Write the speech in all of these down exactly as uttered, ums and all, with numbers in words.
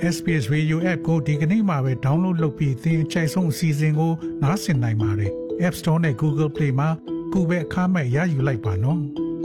เอส บี เอส Radio App ကိုဒီကနေ့မှာပဲ download လုပ်ပြီးသင်အကြိုက်ဆုံးအစီအစဉ်ကိုနားဆင်နိုင်ပါတယ် App Store နဲ့ Google Play မှာခုပဲအခမဲ့ရယူလိုက်ပါနော်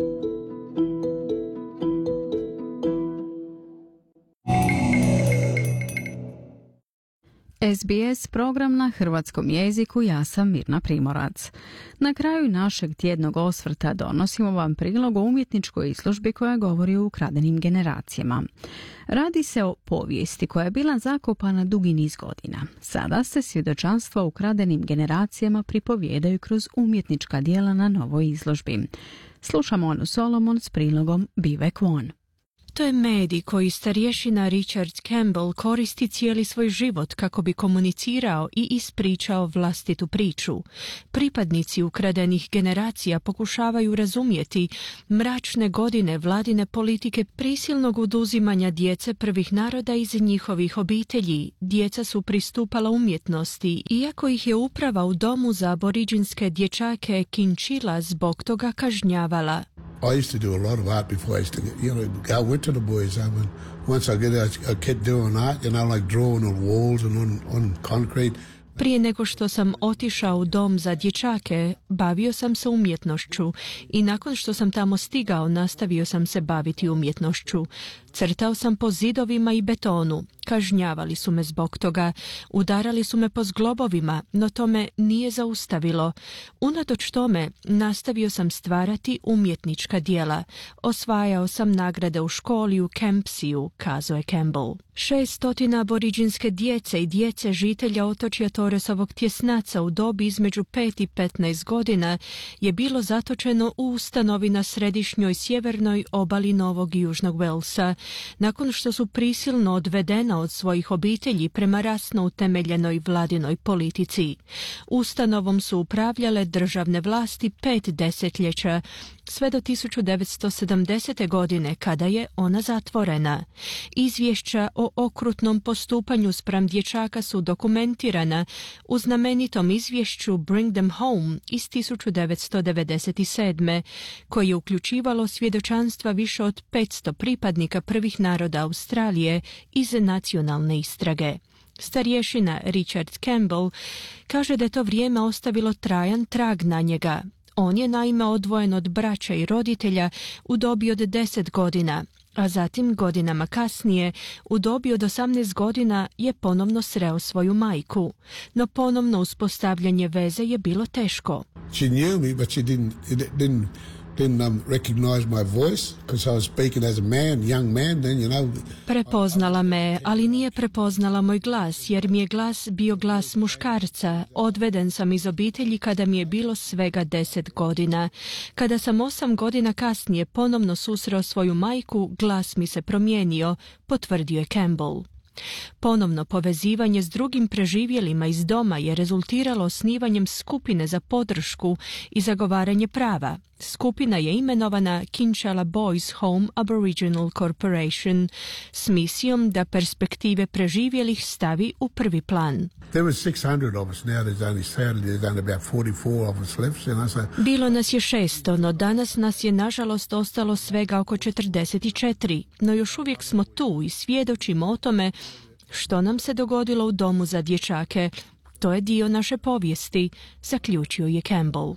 S B S program na hrvatskom jeziku, ja sam Mirna Primorac. Na kraju našeg tjednog osvrta donosimo vam prilog o umjetničkoj izložbi koja govori o ukradenim generacijama. Radi se o povijesti koja je bila zakopana dugi niz godina. Sada se svjedočanstva o ukradenim generacijama pripovijedaju kroz umjetnička djela na novoj izložbi. Slušamo Onu Solomon s prilogom Bive Kwon. To je medij koji starješina Richard Campbell koristi cijeli svoj život kako bi komunicirao i ispričao vlastitu priču. Pripadnici ukradenih generacija pokušavaju razumjeti mračne godine vladine politike prisilnog oduzimanja djece prvih naroda iz njihovih obitelji. Djeca su pristupala umjetnosti, iako ih je uprava u domu za aboriđinske dječake Kinchila zbog toga kažnjavala. I used to do a lot of art before I used to, you know, go with to the boys. I mean, once I get a, a kid doing art, you know, like drawing on walls and on, on concrete. Prije nego što sam otišao u dom za dječake, bavio sam se umjetnošću i nakon što sam tamo stigao, nastavio sam se baviti umjetnošću. Crtao sam po zidovima i betonu. Kažnjavali su me zbog toga. Udarali su me po zglobovima, no to me nije zaustavilo. Unatoč tome, nastavio sam stvarati umjetnička djela. Osvajao sam nagrade u školi u Kempsiju, kazao je Campbell. Šestotina aboriđinske djece i djece žitelja otočja Torresovog tjesnaca u dobi između pet i petnaest godina je bilo zatočeno u ustanovi na središnjoj sjevernoj obali Novog i Južnog Walesa, nakon što su prisilno odvedena od svojih obitelji prema rasno utemeljenoj vladinoj politici. Ustanovom su upravljale državne vlasti pet desetljeća, sve do tisuću devetsto sedamdesete. godine kada je ona zatvorena. Izvješća o okrutnom postupanju spram dječaka su dokumentirana u znamenitom izvješću Bring Them Home iz tisuću devetsto devedeset sedme. koje je uključivalo svjedočanstva više od petsto pripadnika prvih naroda Australije iz nacionalne istrage. Starješina Richard Campbell kaže da je to vrijeme ostavilo trajan trag na njega. On je naime odvojen od braća i roditelja u dobi od deset godina, a zatim godinama kasnije, u dobi od osamnaest godina, je ponovno sreo svoju majku. No ponovno uspostavljanje veze je bilo teško. She knew me, but she didn't, didn't, didn't um, recognize my voice, because I was speaking as a man, young man, then, you know. Prepoznala me, ali nije prepoznala moj glas, jer mi je glas bio glas muškarca. Odveden sam iz obitelji kada mi je bilo svega deset godina. Kada sam osam godina kasnije ponovno susreo svoju majku, glas mi se promijenio, potvrdio je Campbell. Ponovno povezivanje s drugim preživjelima iz doma je rezultiralo osnivanjem skupine za podršku i zagovaranje prava. Skupina je imenovana Kinchala Boys Home Aboriginal Corporation s misijom da perspektive preživjelih stavi u prvi plan. There was six hundred of us, now there's only sadly there's only about forty-four of us left, you know, so. Bilo nas je šesto, no danas nas je nažalost ostalo svega oko četrdeset četiri, no još uvijek smo tu i svjedočimo o tome što nam se dogodilo u domu za dječake. To je dio naše povijesti, zaključio je Campbell.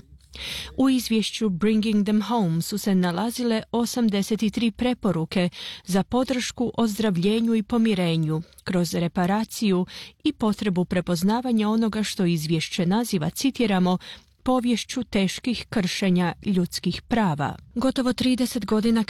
U izvješću Bringing Them Home su se nalazile osamdeset tri preporuke za podršku ozdravljenju i pomirenju kroz reparaciju i potrebu prepoznavanja onoga što izvješće naziva, citiramo, povješću teških kršenja ljudskih prava. Gotovo trideset godina